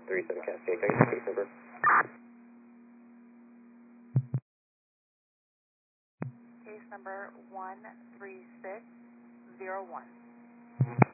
37 Cascade, can I get the case number? Case number 13601.